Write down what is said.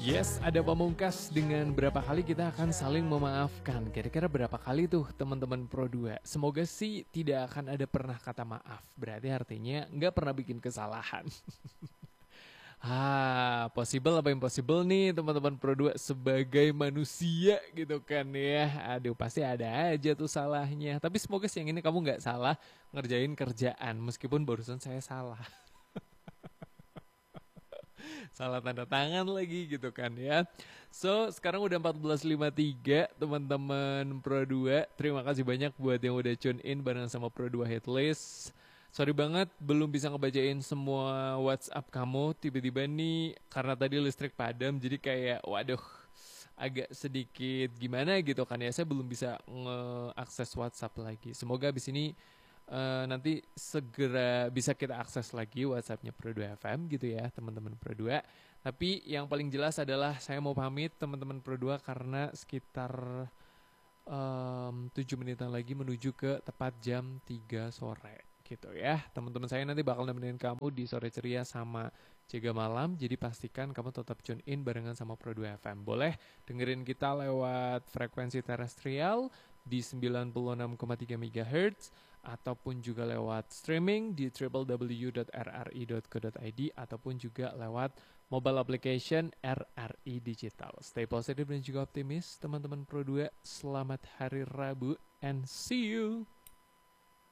Yes, ada pamungkas dengan berapa kali kita akan saling memaafkan. Kira-kira berapa kali tuh teman-teman Pro 2? Semoga sih tidak akan ada pernah kata maaf. Berarti artinya nggak pernah bikin kesalahan. Possible apa impossible nih teman-teman Pro 2 sebagai manusia gitu kan ya. Aduh, pasti ada aja tuh salahnya. Tapi semoga siang ini kamu nggak salah ngerjain kerjaan meskipun barusan saya salah. Salah tanda tangan lagi gitu kan ya. So, sekarang udah 14.53 teman-teman Pro 2. Terima kasih banyak buat yang udah tune in bareng sama Pro 2 Hitlist. Sorry banget belum bisa ngebacain semua WhatsApp kamu. Tiba-tiba nih karena tadi listrik padam jadi kayak waduh agak sedikit gimana gitu kan ya. Saya belum bisa ngeakses WhatsApp lagi. Semoga abis ini nanti segera bisa kita akses lagi WhatsAppnya Pro 2 FM gitu ya teman-teman Pro 2. Tapi yang paling jelas adalah saya mau pamit teman-teman Pro 2 karena sekitar 7 menitan lagi menuju ke tepat jam 3 sore gitu ya. Teman-teman saya nanti bakal nemenin kamu di sore ceria sama Jaga Malam. Jadi pastikan kamu tetap tune in barengan sama Pro 2 FM. Boleh dengerin kita lewat frekuensi terestrial di 96,3 MHz ataupun juga lewat streaming di www.rri.co.id ataupun juga lewat mobile application RRI Digital. Stay positive dan juga optimis teman-teman Pro 2. Selamat hari Rabu and see you.